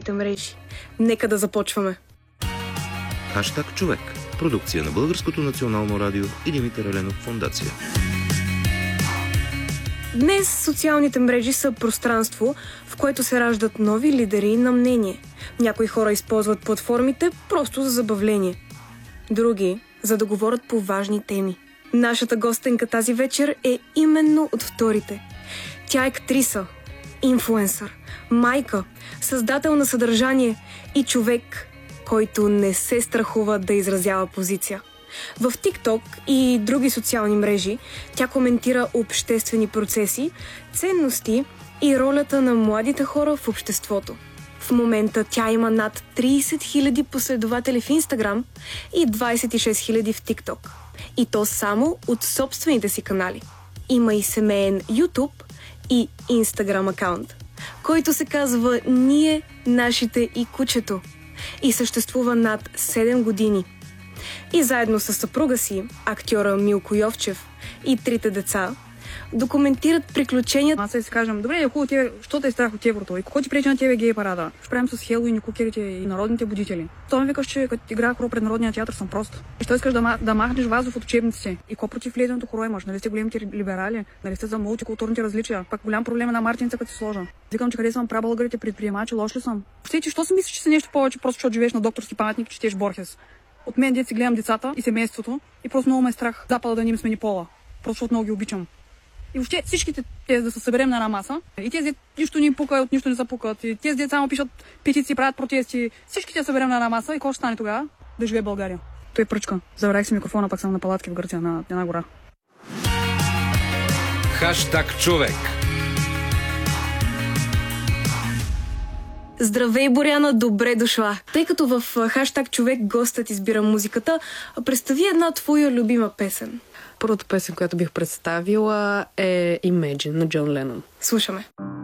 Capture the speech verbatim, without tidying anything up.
социалните мрежи. Нека да започваме! Хаштаг човек. Продукция на Българското национално радио и Димитър Еленов фондация. Днес социалните мрежи са пространство, в което се раждат нови лидери на мнение. Някои хора използват платформите просто за забавление. Други, за да говорят по важни теми. Нашата гостенка тази вечер е именно от вторите. Тя е актриса, инфлуенсър, майка, създател на съдържание и човек, който не се страхува да изразява позиция. В TikTok и други социални мрежи тя коментира обществени процеси, ценности и ролята на младите хора в обществото. В момента тя има над трийсет хиляди последователи в Instagram и двайсет и шест хиляди в TikTok. И то само от собствените си канали. Има и семейен YouTube и Instagram акаунт, който се казва "Ние, нашите и кучето" и съществува над седем години. И заедно с съпруга си, актьора Милко Йовчев и трите деца, документират приключенията. Аз си кажем, добре, е хубаво тебе, що те е страх от еврото? И какво ти пречи на тебе гей парада? Ще правим с Хелуин и кукерите и народните будители. То ми викаш, че като играя хоро пред Народния театър съм прост. И що искаш да, да махнеш Вазов от учебниците? И какво против влезенето хоро имаш? Нали сте големите либерали? Нали сте за мултикултурните различия? Пак голям проблем е на Мартинца, като се сложа. Викам, че къде съм прабългарите предприемачи, лош ли съм? Все, че що си мислиш, че си нещо повече, просто защото живееш на докторски паметник, четеш Борхес? От мен дет си гледам децата и семейството и просто много ме е страх Запада да ни им смени пола. Просто защото много ги обичам. И въобще всичките тези да се съберем на една маса. И тези нищо ни пука, от нищо не запукат. И тези деца само пишат петиции, правят протести. Всичките съберем на една маса и какво ще стане тогава? Да живее България. Той е пръчка. Забравих си микрофона, пак съм на палатки в Гърция, на една гора. Хаштаг човек. Здравей, Боряна, добре дошла! Тъй като в хаштаг човек гостът избира музиката, представи една твоя любима песен. Първата песен, която бих представила, е Imagine на Джон Ленон. Слушаме.